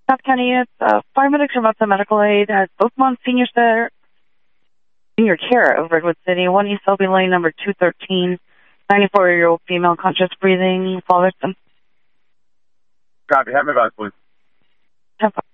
South County, it's paramedics from outside medical aid at Oakmont Senior Care of Redwood City, 1 East Selby Lane, number 213, 94-year-old female, conscious breathing, fall victim. Copy. Have me back, please. Have fun.